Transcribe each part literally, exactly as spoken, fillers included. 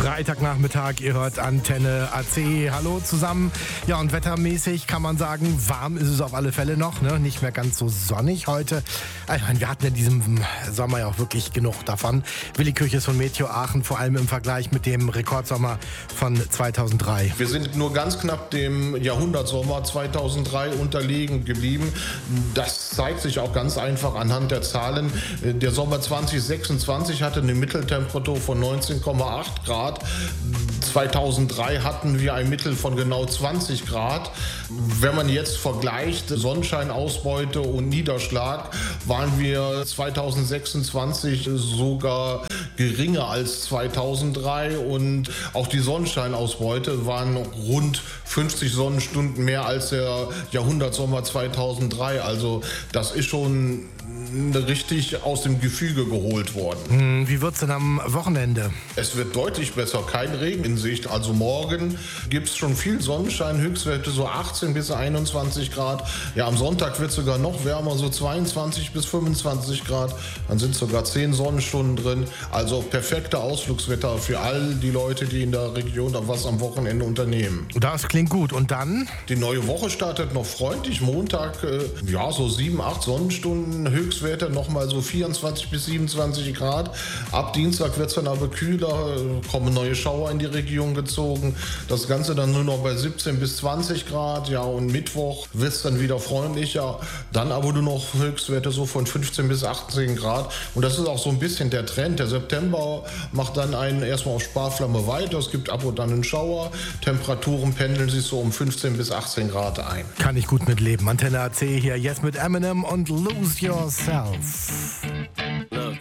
Freitagnachmittag, ihr hört Antenne A C. Hallo zusammen. Ja, und wettermäßig kann man sagen, warm ist es auf alle Fälle noch, ne? Nicht mehr ganz so sonnig heute. Ich meine, wir hatten in diesem Sommer ja auch wirklich genug davon. Willi Kirches von Meteo Aachen, vor allem im Vergleich mit dem Rekordsommer von zweitausenddrei. Wir sind nur ganz knapp dem Jahrhundertsommer zweitausenddrei unterlegen geblieben. Das zeigt sich auch ganz einfach anhand der Zahlen. Der Sommer zweitausendsechsundzwanzig hatte eine Mitteltemperatur von neunzehn Komma acht Grad. zweitausenddrei hatten wir ein Mittel von genau zwanzig Grad. Wenn man jetzt vergleicht Sonnenscheinausbeute und Niederschlag, waren wir zweitausendsechsundzwanzig sogar geringer als zweitausenddrei und auch die Sonnenscheinausbeute waren rund fünfzig Sonnenstunden mehr als der Jahrhundertsommer zweitausenddrei. Also das ist schon richtig aus dem Gefüge geholt worden. Wie wird's denn am Wochenende? Es wird deutlich besser, kein Regen in Sicht. Also morgen gibt es schon viel Sonnenschein, Höchstwerte so achtzehn bis einundzwanzig Grad. Ja, am Sonntag wird es sogar noch wärmer, so zweiundzwanzig bis fünfundzwanzig Grad. Dann sind sogar zehn Sonnenstunden drin. Also perfekte Ausflugswetter für all die Leute, die in der Region was am Wochenende unternehmen. Das klingt gut. Und dann? Die neue Woche startet noch freundlich. Montag, äh, ja, so sieben, acht Sonnenstunden, Höchstwerte nochmal so vierundzwanzig bis siebenundzwanzig Grad. Ab Dienstag wird es dann aber kühler, kommen neue Schauer in die Region gezogen. Das Ganze dann nur noch bei siebzehn bis zwanzig Grad. Ja, und Mittwoch wird es dann wieder freundlicher. Dann aber nur noch Höchstwerte so von fünfzehn bis achtzehn Grad. Und das ist auch so ein bisschen der Trend. Der September macht dann einen erstmal auf Sparflamme weiter. Es gibt ab und an einen Schauer. Temperaturen pendeln sich so um fünfzehn bis achtzehn Grad ein. Kann ich gut mitleben. Antenne A C hier jetzt mit Eminem und Lose Yourself. Look,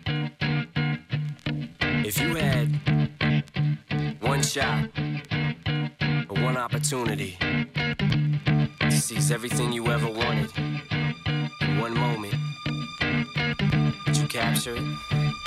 if you had one shot or one opportunity to seize everything you ever wanted in one moment, would you capture it?